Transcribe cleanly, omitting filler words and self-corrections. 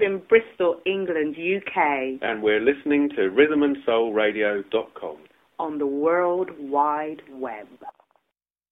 in Bristol, England, UK. And we're listening to rhythmandsoulradio.com. On the World Wide Web.